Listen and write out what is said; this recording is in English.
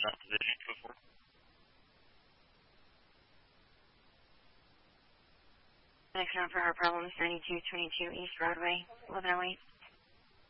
South Division, go for it. Next one for our problems, 9222 East Broadway, 1108.